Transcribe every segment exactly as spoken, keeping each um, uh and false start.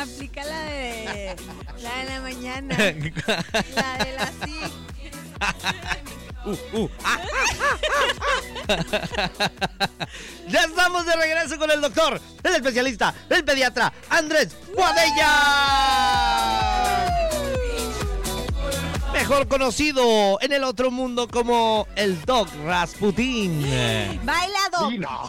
Aplica la de la de la mañana. La de la sí. Uh, uh, ah, ah, ah. Ya estamos de regreso con el doctor, el especialista, el pediatra, Andrés Guadella. Mejor conocido en el otro mundo como el Doc Rasputin. Baila, Doc. Sí, no.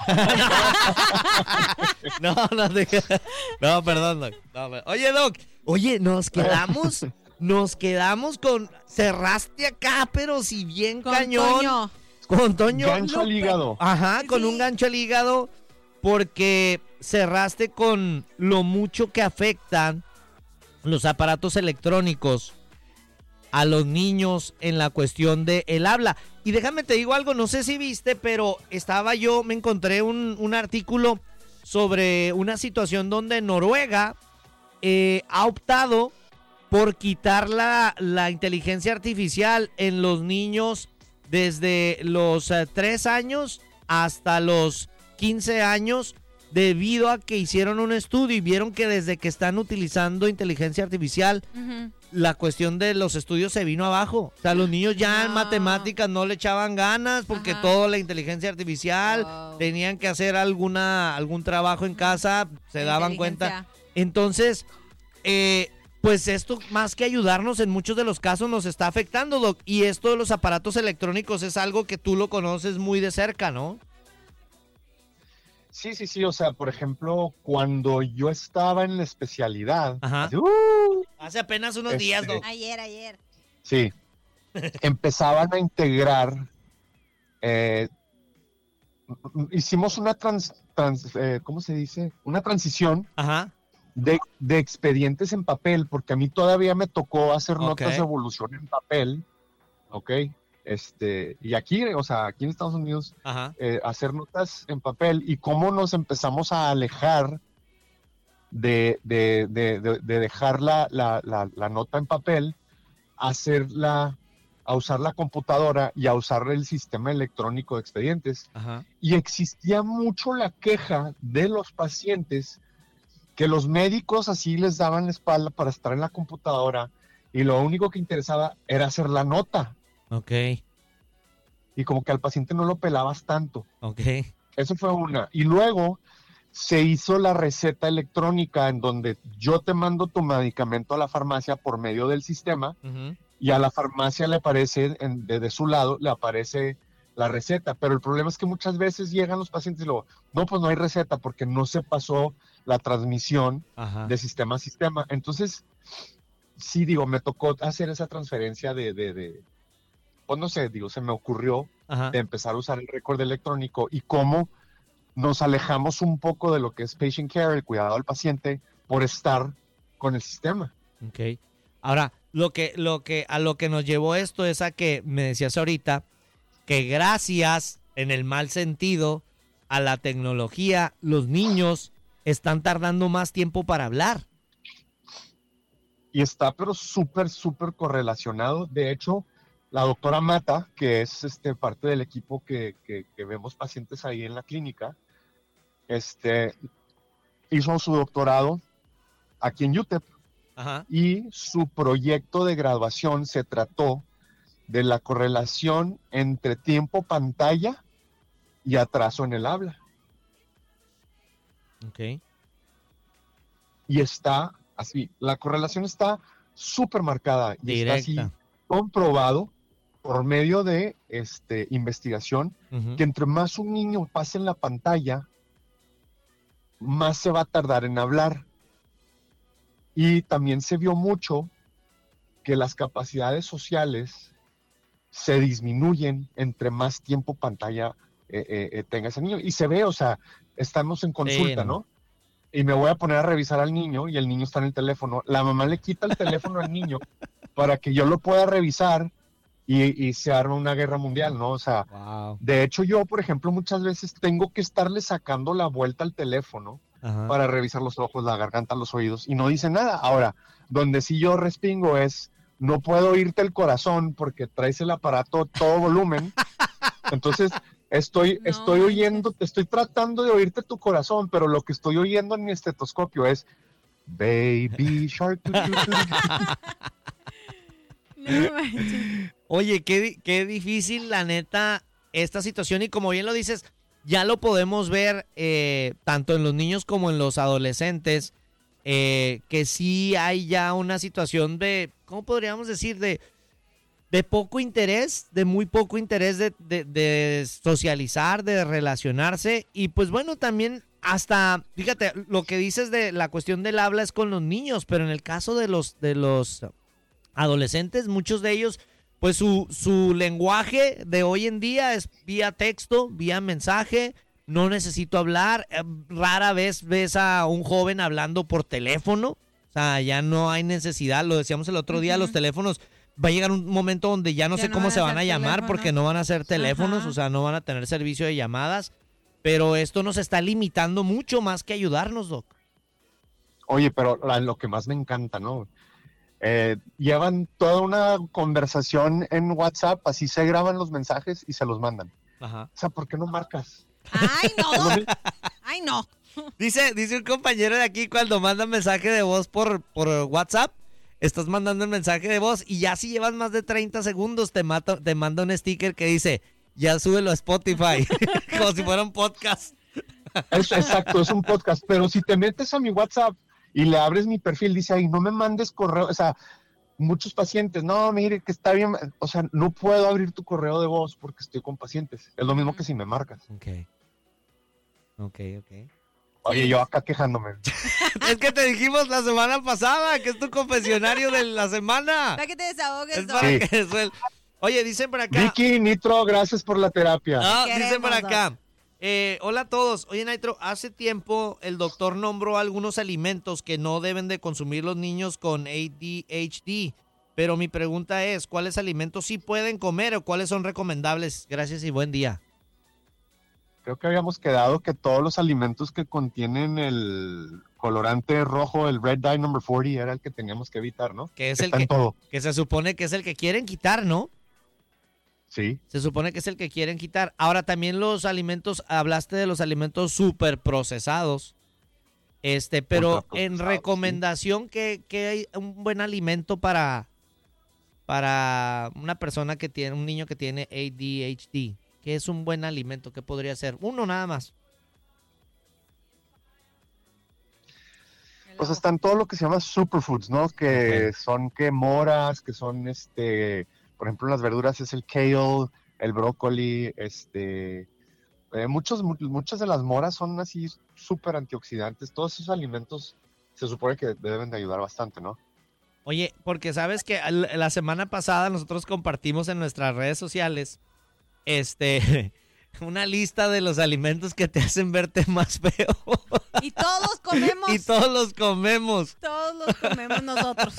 No, no, no, no, perdón, Doc. No, oye, Doc, oye, nos quedamos, nos quedamos con, cerraste acá, pero si bien Con cañón. Toño. Con Toño. Gancho al hígado. Ajá, con Sí. un gancho al hígado, porque cerraste con lo mucho que afectan los aparatos electrónicos a los niños en la cuestión de el habla. Y déjame te digo algo, no sé si viste, pero estaba yo, me encontré un, un artículo sobre una situación donde Noruega eh, ha optado por quitar la, la inteligencia artificial en los niños desde los eh, tres años hasta los quince años, debido a que hicieron un estudio y vieron que desde que están utilizando inteligencia artificial, Ujú. la cuestión de los estudios se vino abajo. O sea, los niños ya en No. matemáticas no le echaban ganas porque Ajá. todo la inteligencia artificial, Wow. tenían que hacer alguna algún trabajo en casa, se La daban cuenta. inteligencia. Entonces, eh, pues esto más que ayudarnos en muchos de los casos nos está afectando, Doc. Y esto de los aparatos electrónicos es algo que tú lo conoces muy de cerca, ¿no? Sí, sí, sí. O sea, por ejemplo, cuando yo estaba en la especialidad, Ajá. así, ¡uh! Hace apenas unos Este, días, Doc. Ayer, ayer. Sí, empezaban a integrar, eh, hicimos una trans, trans eh, ¿cómo se dice? Una transición Ajá. de, de expedientes en papel, porque a mí todavía me tocó hacer Ok. notas de evolución en papel, ¿ok? Este, y aquí, o sea, aquí en Estados Unidos, Ajá. eh, hacer notas en papel y cómo nos empezamos a alejar de, de, de, de, de dejar la, la, la, la nota en papel, a hacerla, a usar la computadora y a usar el sistema electrónico de expedientes. Ajá. Y existía mucho la queja de los pacientes que los médicos así les daban la espalda para estar en la computadora y lo único que interesaba era hacer la nota. Ok. Y como que al paciente no lo pelabas tanto. Ok. Eso fue una. Y luego se hizo la receta electrónica en donde yo te mando tu medicamento a la farmacia por medio del sistema Ujú. y a la farmacia le aparece, en, de, de su lado, le aparece la receta. Pero el problema es que muchas veces llegan los pacientes y luego, no, pues no hay receta porque no se pasó la transmisión Ajá. de sistema a sistema. Entonces, sí, digo, me tocó hacer esa transferencia de, de, de pues no sé, digo, se me ocurrió Ajá. de empezar a usar el récord electrónico y cómo nos alejamos un poco de lo que es patient care, el cuidado del paciente, por estar con el sistema. Ok. Ahora, lo que, lo que, a lo que nos llevó esto es a que me decías ahorita que gracias, en el mal sentido, a la tecnología, los niños están tardando más tiempo para hablar. Y está pero súper, súper correlacionado. De hecho, la doctora Mata, que es este, parte del equipo que, que, que vemos pacientes ahí en la clínica, este, hizo su doctorado aquí en U T E P Ajá. y su proyecto de graduación se trató de la correlación entre tiempo pantalla y atraso en el habla. Ok. Y está así, la correlación está súper marcada y Directa. está así comprobado por medio de este, investigación, Ujú. que entre más un niño pase en la pantalla, más se va a tardar en hablar. Y también se vio mucho que las capacidades sociales se disminuyen entre más tiempo pantalla eh, eh, eh, tenga ese niño. Y se ve, o sea, estamos en consulta, Sí, no. ¿no? Y me voy a poner a revisar al niño y el niño está en el teléfono. La mamá le quita el teléfono al niño para que yo lo pueda revisar y, y se arma una guerra mundial, ¿no? O sea, Wow. de hecho yo, por ejemplo, muchas veces tengo que estarle sacando la vuelta al teléfono Ajá. para revisar los ojos, la garganta, los oídos, y no dice nada. Ahora, donde sí yo respingo es, no puedo oírte el corazón porque traes el aparato todo volumen, entonces estoy, No, estoy oyendo, manches. te estoy tratando de oírte tu corazón, pero lo que estoy oyendo en mi estetoscopio es Baby Shark. tu, tu, tu, tu. No manches. Oye, qué, di- qué difícil, la neta, esta situación. Y como bien lo dices, ya lo podemos ver eh, tanto en los niños como en los adolescentes, eh, que sí hay ya una situación de, ¿cómo podríamos decir? De, de poco interés, de muy poco interés de, de, de socializar, de relacionarse. Y pues bueno, también hasta, fíjate, lo que dices de la cuestión del habla es con los niños, pero en el caso de los, de los adolescentes, muchos de ellos, pues su, su lenguaje de hoy en día es vía texto, vía mensaje, no necesito hablar, eh, rara vez ves a un joven hablando por teléfono, o sea, ya no hay necesidad, lo decíamos el otro día, Ujú. los teléfonos, va a llegar un momento donde ya no Ya sé no cómo van a se van ser a llamar porque teléfonos. no van a ser teléfonos, Ajá. o sea, no van a tener servicio de llamadas, pero esto nos está limitando mucho más que ayudarnos, Doc. Oye, pero la- lo que más me encanta, ¿no? Eh, llevan toda una conversación en WhatsApp, así se graban los mensajes y se los mandan. Ajá. O sea, ¿por qué no marcas? Ay, no, Es lo Doc. mi- Ay, no. Dice, dice un compañero de aquí cuando manda mensaje de voz por, por WhatsApp, estás mandando el mensaje de voz y ya si llevas más de treinta segundos te, mata, te manda un sticker que dice, ya súbelo a Spotify, como si fuera un podcast. Es, exacto, es un podcast, pero si te metes a mi WhatsApp y le abres mi perfil, dice ahí, no me mandes correo, o sea, muchos pacientes, no, mire que está bien, o sea, no puedo abrir tu correo de voz porque estoy con pacientes. Es lo mismo que si me marcas. Ok, ok, ok. Oye, Sí. yo acá quejándome. Es que te dijimos la semana pasada que es tu confesionario de la semana. Para que te desahogues, Es Doc. para Sí. que suel- Oye, dicen por acá. Vicky, Nitro, gracias por la terapia. Ah, Te dice por queremos, acá. Eh, hola a todos. Oye, Nitro, hace tiempo el doctor nombró algunos alimentos que no deben de consumir los niños con A D H D. Pero mi pregunta es, ¿cuáles alimentos sí pueden comer o cuáles son recomendables? Gracias y buen día. Creo que habíamos quedado que todos los alimentos que contienen el colorante rojo, el red dye number cuarenta, era el que teníamos que evitar, ¿no? Que es Que el está que, en todo. que se supone que es el que quieren quitar, ¿no? Sí. Se supone que es el que quieren quitar. Ahora también los alimentos, hablaste de los alimentos súper procesados. Este, pero Ultraprocesados, en sí. recomendación, ¿qué, qué hay un buen alimento para, para una persona que tiene, un niño que tiene A D H D? ¿Qué es un buen alimento? ¿Qué podría ser? Uno nada más. Pues están todo lo que se llama superfoods, ¿no? Que Ok. son que moras, que son este, por ejemplo, las verduras es el kale, el brócoli, este, eh, muchos, mu- muchas de las moras son así súper antioxidantes. Todos esos alimentos se supone que deben de ayudar bastante, ¿no? Oye, porque sabes que al- la semana pasada nosotros compartimos en nuestras redes sociales este una lista de los alimentos que te hacen verte más feo Y todos comemos. y todos los comemos. Todos los comemos nosotros.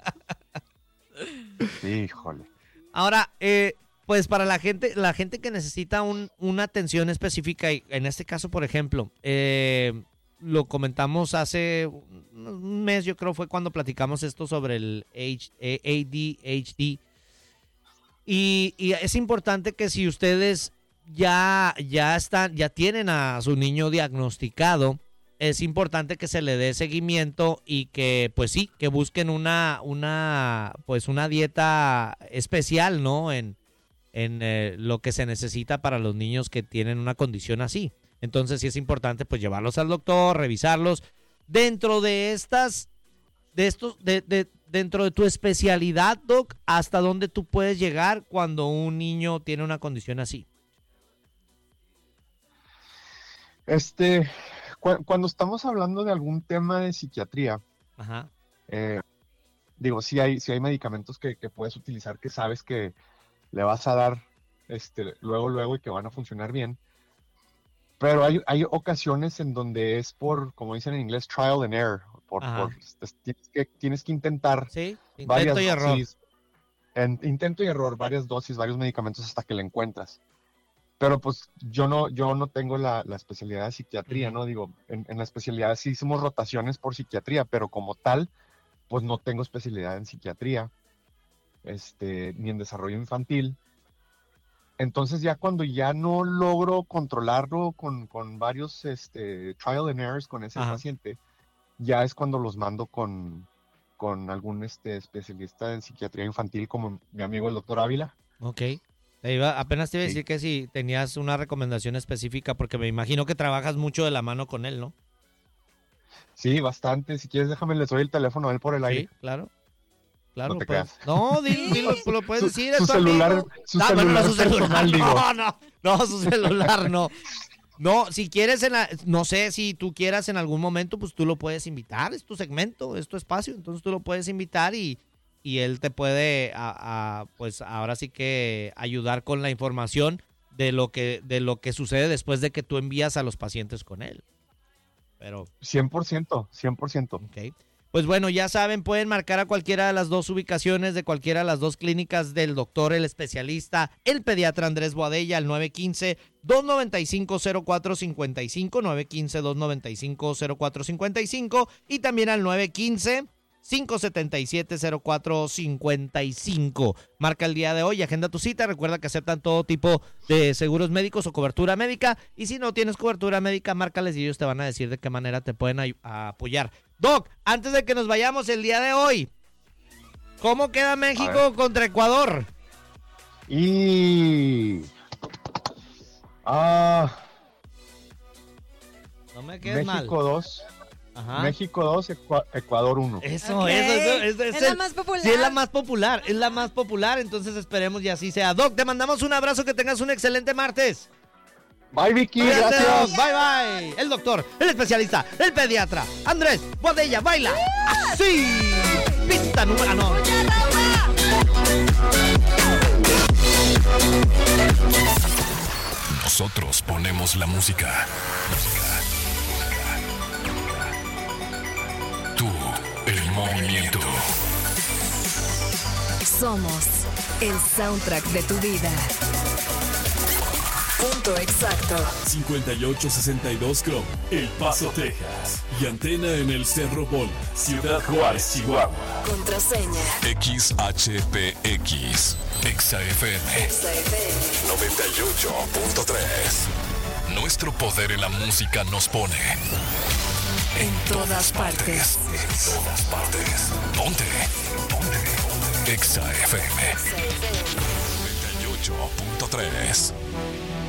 Híjole. Ahora, eh, pues para la gente, la gente que necesita un- una atención específica, y en este caso, por ejemplo, eh, lo comentamos hace un un mes, yo creo fue cuando platicamos esto sobre el H- eh, A D H D. Y, y es importante que si ustedes ya, ya están, ya tienen a su niño diagnosticado, es importante que se le dé seguimiento y que, pues sí, que busquen una, una, pues una dieta especial, ¿no? En, en eh, lo que se necesita para los niños que tienen una condición así. Entonces sí es importante, pues llevarlos al doctor, revisarlos. Dentro de estas, de estos, de, de, dentro de tu especialidad, Doc, ¿hasta dónde tú puedes llegar cuando un niño tiene una condición así? Este, cu- cuando estamos hablando de algún tema de psiquiatría, Ajá. eh, digo, sí hay, sí hay medicamentos que, que puedes utilizar que sabes que le vas a dar este, luego, luego y que van a funcionar bien. Pero hay, hay ocasiones en donde es por, como dicen en inglés, trial and error. Por, Ajá. por- es- tienes, que, tienes que intentar Sí, varias intento y error. dosis. En, intento y error, varias dosis, varios medicamentos hasta que le encuentras. Pero pues yo no, yo no tengo la, la especialidad de psiquiatría, Ujú. ¿no? Digo, en, en la especialidad sí hicimos rotaciones por psiquiatría, pero como tal, pues no tengo especialidad en psiquiatría, este, ni en desarrollo infantil. Entonces ya cuando ya no logro controlarlo con, con varios este, trial and errors con ese Ajá. paciente, ya es cuando los mando con, con algún este, especialista en psiquiatría infantil, como mi amigo el doctor Ávila. Ok. Te iba, apenas te iba a Sí. decir que si tenías una recomendación específica, porque me imagino que trabajas mucho de la mano con él, ¿no? Sí, bastante. Si quieres, déjame, le doy el teléfono a él por el aire. Sí, claro. Claro, No te puedes- creas. No, dilo, dilo, lo puedes Su, decir. es su tu celular, amigo. su Ah, bueno, celular no, su celular, personal, digo. no, no, no, su celular no. No, si quieres, en la- no sé, si tú quieras en algún momento, pues tú lo puedes invitar, es tu segmento, es tu espacio, entonces tú lo puedes invitar y, y él te puede, a- a, pues ahora sí que ayudar con la información de lo que, de lo que sucede después de que tú envías a los pacientes con él. Pero, cien por ciento, cien por ciento. ok. Pues bueno, ya saben, pueden marcar a cualquiera de las dos ubicaciones de cualquiera de las dos clínicas del doctor, el especialista, el pediatra Andrés Boadella, al nueve uno cinco, dos nueve cinco, cero cuatro cinco cinco, nueve uno cinco, dos nueve cinco, cero cuatro cinco cinco y también al nueve uno cinco, cinco siete siete, cero cuatro cinco cinco. Marca el día de hoy, agenda tu cita, recuerda que aceptan todo tipo de seguros médicos o cobertura médica y si no tienes cobertura médica, márcales y ellos te van a decir de qué manera te pueden ay- a apoyar. Doc, antes de que nos vayamos el día de hoy, ¿cómo queda México contra Ecuador? Y... Ah, No me quedes mal. México dos, Ajá. México dos, Ecuador uno. Eso, Ok. eso, eso, eso, Es es la el- más popular. Sí, es la más popular, es la más popular, entonces esperemos y así sea. Doc, te mandamos un abrazo, que tengas un excelente martes. Bye, Vicky, Cuídate, gracias. Doc. Bye, bye. El doctor, el especialista, el pediatra, Andrés Boadella, baila así. Pista número... Ah, no. Nosotros ponemos la música. Tú, el movimiento. Somos el soundtrack de tu vida. Punto exacto. cincuenta y ocho sesenta y dos Chrome, El Paso, Texas. Y antena en el Cerro Bola, Ciudad Juárez, Chihuahua. Contraseña. X H P X. Exa F M Exa F M. noventa y ocho punto tres. Nuestro poder en la música nos pone En todas partes. En todas partes. Ponte. Ponte. Exa F M Exa F M. noventa y ocho punto tres.